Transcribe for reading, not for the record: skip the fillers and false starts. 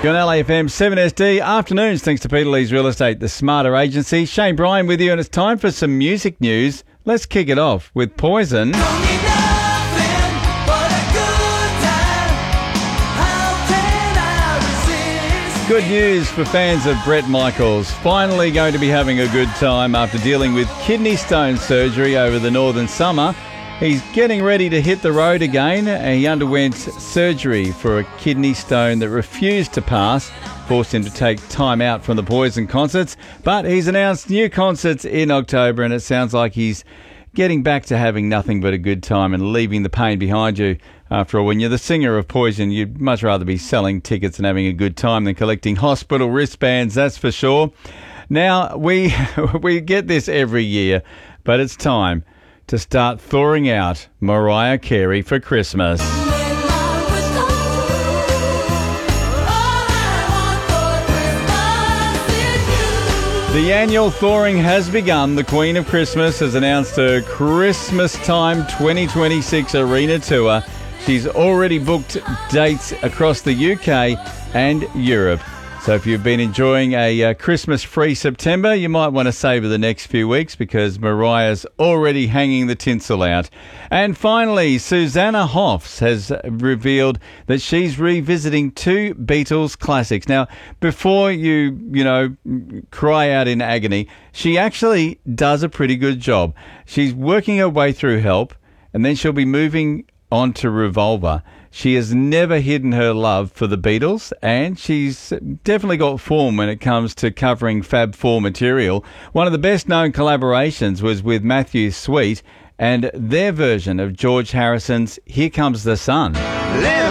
You're on LAFM 7SD. Afternoons, thanks to Peter Lee's Real Estate, the smarter agency. Shane Bryan with you, and it's time for some music news. Let's kick it off with Poison. Good news for fans of Bret Michaels. Finally going to be having a good time after dealing with kidney stone surgery over the northern summer. He's getting ready to hit the road again. He underwent surgery for a kidney stone that refused to pass, forced him to take time out from the Poison concerts. But he's announced new concerts in October, and it sounds like he's getting back to having nothing but a good time and leaving the pain behind you. After all, when you're the singer of Poison, you'd much rather be selling tickets and having a good time than collecting hospital wristbands, that's for sure. Now, we get this every year, but it's time to start thawing out Mariah Carey for Christmas. The annual thawing has begun. The Queen of Christmas has announced her Christmas Time 2026 arena tour. She's already booked dates across the UK and Europe. So if you've been enjoying a Christmas-free September, you might want to savour the next few weeks because Mariah's already hanging the tinsel out. And finally, Susanna Hoffs has revealed that she's revisiting two Beatles classics. Now, before you cry out in agony, she actually does a pretty good job. She's working her way through Help, and then she'll be moving on to Revolver. She has never hidden her love for the Beatles, and she's definitely got form when it comes to covering Fab Four material. One of the best-known collaborations was with Matthew Sweet and their version of George Harrison's Here Comes the Sun.